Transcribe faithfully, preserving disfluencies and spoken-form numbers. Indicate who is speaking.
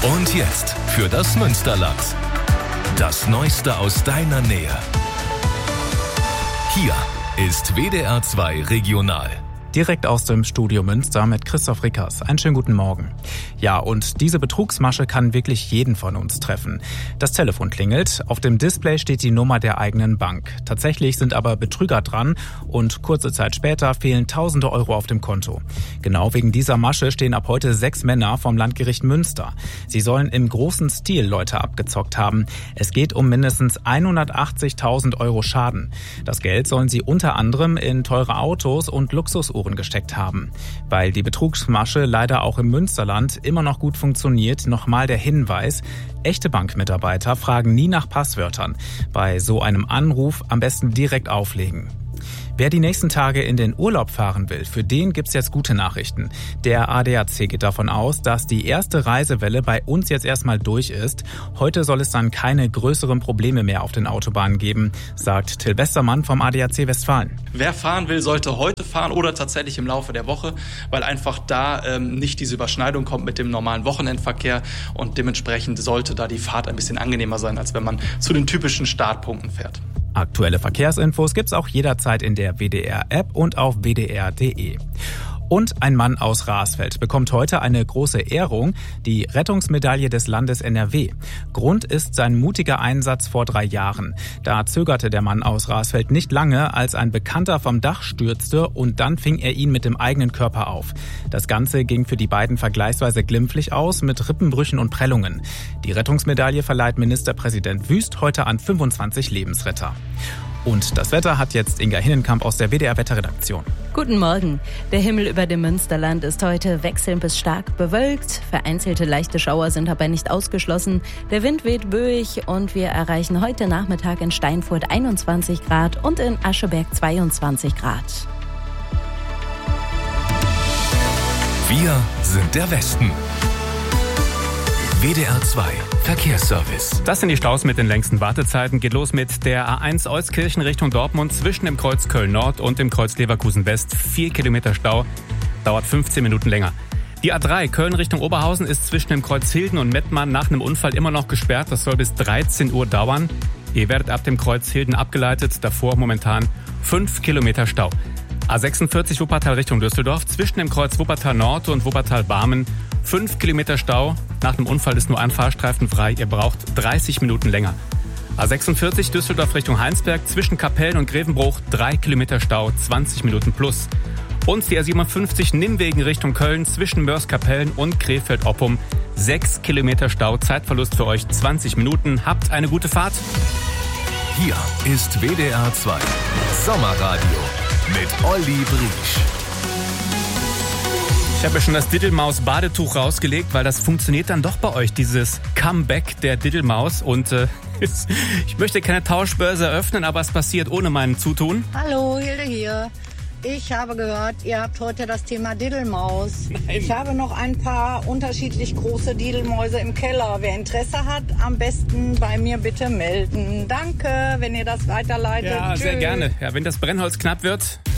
Speaker 1: Und jetzt für das Münsterland. Das Neueste aus deiner Nähe. Hier ist W D R zwei Regional.
Speaker 2: Direkt aus dem Studio Münster mit Christoph Rickers. Einen schönen guten Morgen. Ja, und diese Betrugsmasche kann wirklich jeden von uns treffen. Das Telefon klingelt, auf dem Display steht die Nummer der eigenen Bank. Tatsächlich sind aber Betrüger dran und kurze Zeit später fehlen tausende Euro auf dem Konto. Genau wegen dieser Masche stehen ab heute sechs Männer vom Landgericht Münster. Sie sollen im großen Stil Leute abgezockt haben. Es geht um mindestens hundertachtzigtausend Euro Schaden. Das Geld sollen sie unter anderem in teure Autos und Luxusuhren gesteckt haben. Weil die Betrugsmasche leider auch im Münsterland immer noch gut funktioniert, nochmal der Hinweis: Echte Bankmitarbeiter fragen nie nach Passwörtern. Bei so einem Anruf am besten direkt auflegen. Wer die nächsten Tage in den Urlaub fahren will, für den gibt's jetzt gute Nachrichten. Der A D A C geht davon aus, dass die erste Reisewelle bei uns jetzt erstmal durch ist. Heute soll es dann keine größeren Probleme mehr auf den Autobahnen geben, sagt Till Westermann vom A D A C Westfalen.
Speaker 3: Wer fahren will, sollte heute fahren oder tatsächlich im Laufe der Woche, weil einfach da ähm, nicht diese Überschneidung kommt mit dem normalen Wochenendverkehr und dementsprechend sollte da die Fahrt ein bisschen angenehmer sein, als wenn man zu den typischen Startpunkten fährt.
Speaker 2: Aktuelle Verkehrsinfos gibt's auch jederzeit in der W D R-App und auf w d r punkt d e. Und ein Mann aus Rasfeld bekommt heute eine große Ehrung, die Rettungsmedaille des Landes N R W. Grund ist sein mutiger Einsatz vor drei Jahren. Da zögerte der Mann aus Rasfeld nicht lange, als ein Bekannter vom Dach stürzte und dann fing er ihn mit dem eigenen Körper auf. Das Ganze ging für die beiden vergleichsweise glimpflich aus, mit Rippenbrüchen und Prellungen. Die Rettungsmedaille verleiht Ministerpräsident Wüst heute an fünfundzwanzig Lebensretter. Und das Wetter hat jetzt Inga Hinnenkamp aus der W D R-Wetterredaktion.
Speaker 4: Guten Morgen. Der Himmel über dem Münsterland ist heute wechselnd bis stark bewölkt. Vereinzelte leichte Schauer sind aber nicht ausgeschlossen. Der Wind weht böig und wir erreichen heute Nachmittag in Steinfurt einundzwanzig Grad und in Ascheberg zweiundzwanzig Grad.
Speaker 1: Wir sind der Westen. W D R zwei Verkehrsservice.
Speaker 5: Das sind die Staus mit den längsten Wartezeiten. Geht los mit der A eins Euskirchen Richtung Dortmund zwischen dem Kreuz Köln-Nord und dem Kreuz Leverkusen-West. Vier Kilometer Stau, dauert fünfzehn Minuten länger. Die A drei Köln Richtung Oberhausen ist zwischen dem Kreuz Hilden und Mettmann nach einem Unfall immer noch gesperrt. Das soll bis dreizehn Uhr dauern. Ihr werdet ab dem Kreuz Hilden abgeleitet. Davor momentan fünf Kilometer Stau. A sechsundvierzig Wuppertal Richtung Düsseldorf zwischen dem Kreuz Wuppertal Nord und Wuppertal-Barmen. fünf Kilometer Stau. Nach dem Unfall ist nur ein Fahrstreifen frei. Ihr braucht dreißig Minuten länger. A sechsundvierzig Düsseldorf Richtung Heinsberg zwischen Kapellen und Grevenbruch. drei Kilometer Stau, zwanzig Minuten plus. Und die A siebenundfünfzig Nimwegen Richtung Köln zwischen Mörs-Kapellen und Krefeld-Oppum. sechs Kilometer Stau, Zeitverlust für euch zwanzig Minuten. Habt eine gute Fahrt.
Speaker 1: Hier ist W D R zwei Sommerradio mit Olli Briesch.
Speaker 5: Ich habe ja schon das Diddelmaus-Badetuch rausgelegt, weil das funktioniert dann doch bei euch, dieses Comeback der Diddelmaus. Und äh, ich möchte keine Tauschbörse eröffnen, aber es passiert ohne mein Zutun.
Speaker 6: Hallo, Hilde hier. Ich habe gehört, ihr habt heute das Thema Diddelmaus.
Speaker 5: Nein.
Speaker 6: Ich habe noch ein paar unterschiedlich große Diddelmäuse im Keller. Wer Interesse hat, am besten bei mir bitte melden. Danke, wenn ihr das weiterleitet.
Speaker 5: Ja,
Speaker 6: Tschüss.
Speaker 5: sehr gerne. Ja, wenn das Brennholz knapp wird,